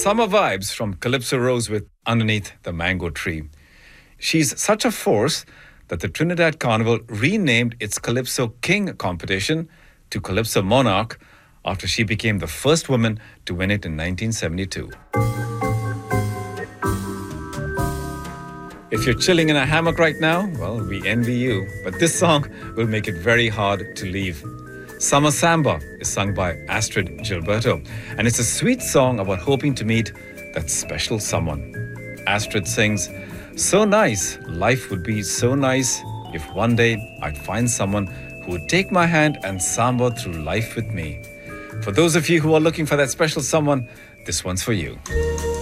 Summer vibes from Calypso Rose with Underneath the Mango Tree. She's such a force that the Trinidad Carnival renamed its Calypso King competition to Calypso Monarch after she became the first woman to win it in 1972. If you're chilling in a hammock right now, well, we envy you. But this song will make it very hard to leave. Summer Samba is sung by Astrid Gilberto, and it's a sweet song about hoping to meet that special someone. Astrid sings, "So nice, life would be so nice if one day I'd find someone who would take my hand and samba through life with me." For those of you who are looking for that special someone, this one's for you.